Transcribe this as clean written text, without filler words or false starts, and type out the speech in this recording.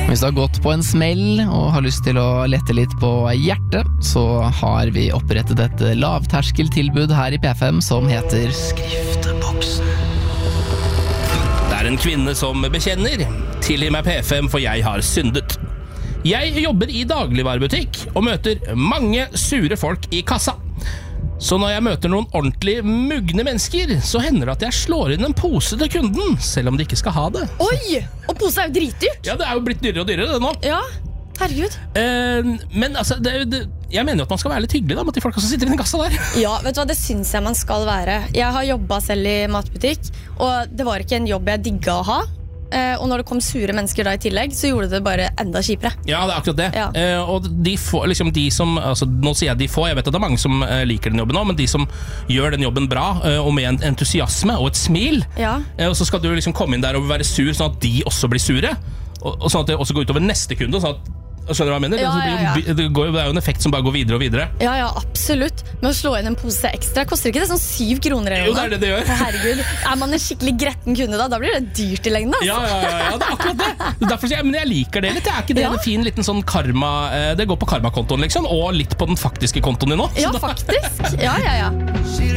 Hvis du har gått på en smell og har lyst til å lette litt på hjertet, så har vi opprettet et lavterskeltilbud her i P5 som heter Skrifteboksen. Det er en kvinne som bekjenner. Tilgi meg P5, for jeg har syndet. Jeg jobber i dagligvarebutikk og møter mange sure folk i kassa. Så når jeg møter noen ordentlig mugne mennesker, så hender det at jeg slår inn en pose til kunden, selv om de ikke skal ha det. Oi! Og pose er jo dritdyrt. Ja, det er jo blitt dyrere og dyrere det nå. Ja, herregud. Men altså, jeg mener jo at man skal være litt hyggelig da, med de folka som sitter i den kassa der. Ja, vet du hva, det synes jeg man skal være. Jeg har jobbet selv i matbutikk, og det var ikke en jobb jeg digget å ha. Og når det kom sure mennesker da i tillegg, så gjorde det bare enda kjipere. Ja, det er akkurat det. Ja. Og de få, liksom de som, altså, nå sier jeg de få, jeg vet at det er mange som liker den jobben nå, men de som gjør den jobben bra, og med en entusiasme og et smil, og så skal du liksom komme inn der og være sur, sånn at de også blir sure, og sånn at det også går utover neste kunde, sånn at skjønner du hva jeg mener? Ja. Det er jo en effekt som bare går videre og videre. Ja, absolutt. Med å slå inn en pose ekstra koster ikke det sånn 7 kroner eller noe? Jo, det er det det gjør. Herregud, er man en skikkelig gretten kunde da blir det dyrt i lengden, altså. Ja, det er akkurat det. Derfor sier jeg, men jeg liker det litt. Er ikke det en fin liten sånn karma, det går på karmakontoen liksom, og litt på den faktiske kontoen din nå? Ja, faktisk. Ja.